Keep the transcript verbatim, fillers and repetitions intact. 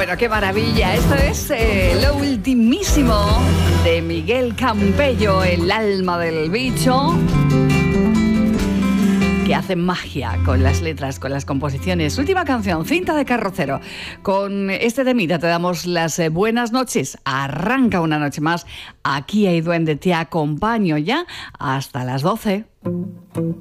Bueno, qué maravilla. Esto es eh, lo ultimísimo de Miguel Campello, el alma del bicho, que hace magia con las letras, con las composiciones. Última canción, Cinta de Carrocero. Con este temita te damos las eh, buenas noches. Arranca una noche más. Aquí hay Duende, te acompaño ya hasta las doce.